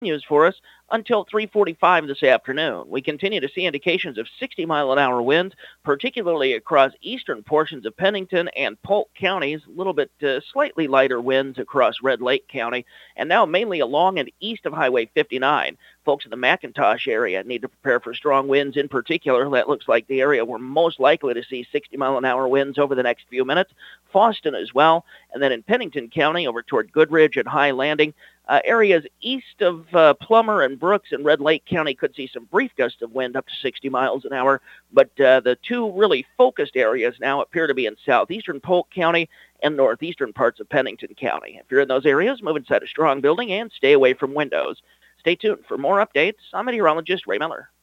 continues for us until 3:45 this afternoon. We continue to see indications of 60-mile-an-hour winds, particularly across eastern portions of Pennington and Polk counties, a little bit slightly lighter winds across Red Lake County, and now mainly along and east of Highway 59. Folks in the McIntosh area need to prepare for strong winds in particular. That looks like the area we're most likely to see 60-mile-an-hour winds over the next few minutes. Foston as well, and then in Pennington County over toward Goodridge and High Landing. Areas east of Plummer and Brooks and Red Lake County could see some brief gusts of wind up to 60 miles an hour, but the two really focused areas now appear to be in southeastern Polk County and northeastern parts of Pennington County. If you're in those areas, move inside a strong building and stay away from windows. Stay tuned for more updates. I'm meteorologist Ray Miller.